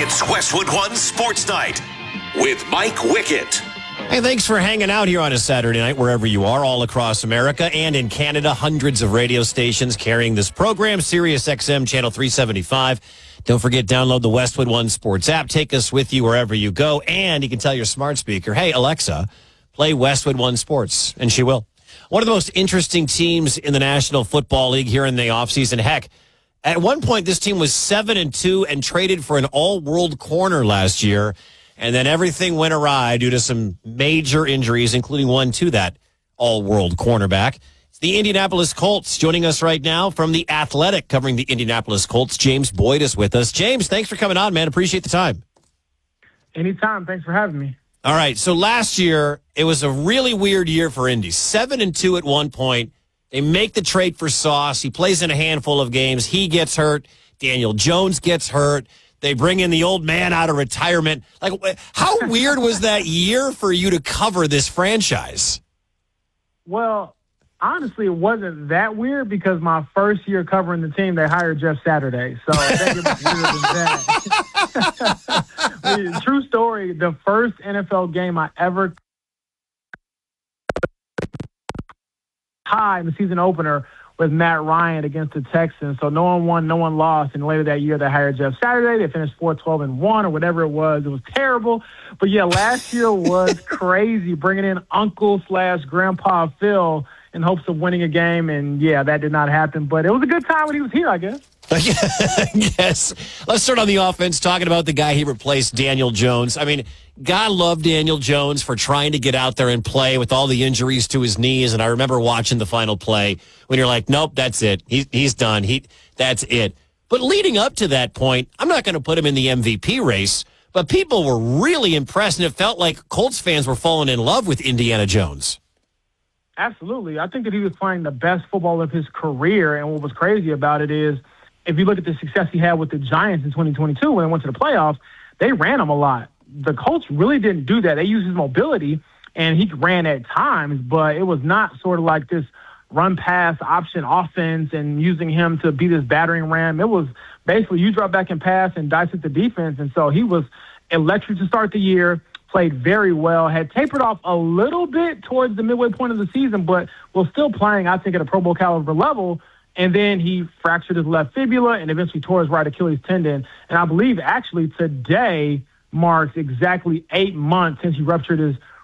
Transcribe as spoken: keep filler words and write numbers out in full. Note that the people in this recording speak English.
It's Westwood One Sports Night with Mike Wickett. Hey, thanks for hanging out here on a Saturday night, wherever you are, all across America and in Canada. Hundreds of radio stations carrying this program, Sirius X M Channel three seventy-five. Don't forget, download the Westwood One Sports app. Take us with you wherever you go. And you can tell your smart speaker, hey, Alexa, play Westwood One Sports. And she will. One of the most interesting teams in the National Football League here in the offseason. Heck, at one point, this team was seven and two and traded for an all-world corner last year. And then everything went awry due to some major injuries, including one to that all-world cornerback. It's the Indianapolis Colts. Joining us right now from The Athletic, covering the Indianapolis Colts, James Boyd is with us. James, thanks for coming on, man. Appreciate the time. Anytime. Thanks for having me. All right, so last year, it was a really weird year for Indy. Seven and two at one point. They make the trade for Sauce. He plays in a handful of games. He gets hurt. Daniel Jones gets hurt. They bring in the old man out of retirement. Like, how weird was that year for you to cover this franchise? Well, honestly, it wasn't that weird because my first year covering the team, they hired Jeff Saturday. So I think it was weirder than that. True story, the first N F L game I ever tied in the season opener with Matt Ryan against the Texans. So no one won, no one lost. And later that year, they hired Jeff Saturday. They finished four twelve and one or whatever it was. It was terrible. But, yeah, last year was crazy, bringing in Uncle slash Grandpa Phil in hopes of winning a game. And, yeah, that did not happen. But it was a good time when he was here, I guess. Yes. Let's start on the offense, talking about the guy he replaced, Daniel Jones. I mean, God loved Daniel Jones for trying to get out there and play with all the injuries to his knees. And I remember watching the final play when you're like, nope, that's it. He, he's done. He, that's it. But leading up to that point, I'm not going to put him in the M V P race, but people were really impressed, and it felt like Colts fans were falling in love with Indiana Jones. Absolutely. I think that he was playing the best football of his career. And what was crazy about it is, if you look at the success he had with the Giants in twenty twenty-two when they went to the playoffs, they ran him a lot. The Colts really didn't do that. They used his mobility, and he ran at times, but it was not sort of like this run-pass option offense and using him to be this battering ram. It was basically you drop back and pass and dissect the defense, and so he was electric to start the year, played very well, had tapered off a little bit towards the midway point of the season, but was still playing, I think, at a Pro Bowl caliber level. And then he fractured his left fibula and eventually tore his right Achilles tendon. And I believe actually today marks exactly eight months since he ruptured his